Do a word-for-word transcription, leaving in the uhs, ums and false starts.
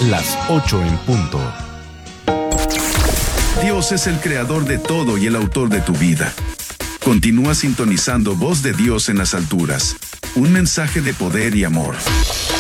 las ocho en punto. Dios es el creador de todo y el autor de tu vida. Continúa sintonizando Voz de Dios en las alturas. Un mensaje de poder y amor.